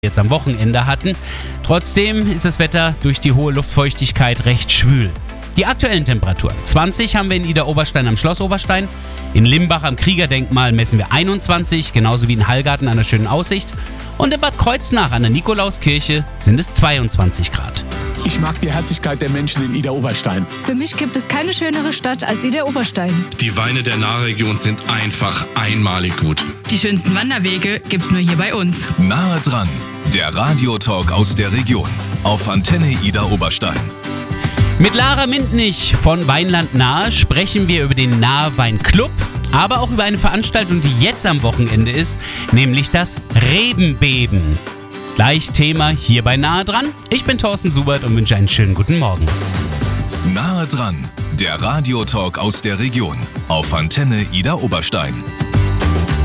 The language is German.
jetzt am Wochenende hatten. Trotzdem ist das Wetter durch die hohe Luftfeuchtigkeit recht schwül. Die aktuellen Temperaturen. 20 haben wir in Idar-Oberstein am Schloss Oberstein. In Limbach am Kriegerdenkmal messen wir 21, genauso wie in Hallgarten an der schönen Aussicht. Und in Bad Kreuznach an der Nikolauskirche sind es 22 Grad. Ich mag die Herzlichkeit der Menschen in Idar-Oberstein. Für mich gibt es keine schönere Stadt als Idar-Oberstein. Die Weine der Nahregion sind einfach einmalig gut. Die schönsten Wanderwege gibt's nur hier bei uns. Nahe dran, der Radiotalk aus der Region auf Antenne Idar-Oberstein. Mit Lara Mintnich von Weinland Nahe sprechen wir über den Nahe Weinclub, aber auch über eine Veranstaltung, die jetzt am Wochenende ist, nämlich das Rebenbeben. Gleich Thema hier bei Nahe dran. Ich bin Thorsten Subert und wünsche einen schönen guten Morgen. Nahe dran, der Radiotalk aus der Region auf Antenne Idar-Oberstein.